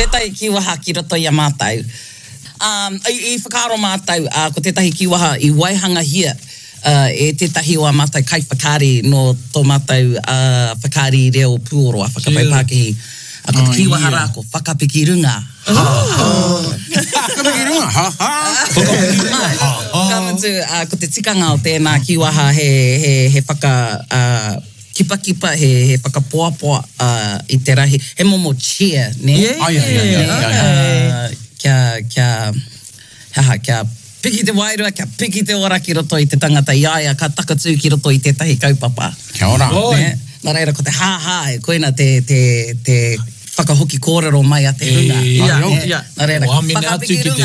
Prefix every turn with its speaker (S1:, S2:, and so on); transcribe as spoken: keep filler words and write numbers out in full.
S1: tētahi kiwaha ki roto i a mātou. Um, I, I whakaaro mātou, uh, ko tētahi kiwaha i waihanga hia, uh, e tētahi o a mātou kai whakari no tō mātou uh, whakari reo puoroa, whakapai Pākehī. A ko te kiwaha rā ko whakapiki runga.
S2: Whakapiki runga, ha ha. Whakapiki runga, ha ha.
S1: Kamutu, uh, ko te tikanga o tēnā kiwaha he, he, he whaka... Uh, kipa kipa he he whakapoapoa uh, i te rahi. He momo cheer, ne?
S2: Yeah, yeah, yeah, yeah, yeah.
S1: Kia, kia, haha, kia piki te wairua, kia piki te ora ki roto i te tangata iaia, ka takatū ki roto i tētahi kaupapa.
S2: Kia ora.
S1: Ne? Nā reira, ko te ha-ha, e koina te, te, te whakahoki kōrero mai a te runga.
S3: Ia, ia.
S1: Nā reira, whakapiki runga.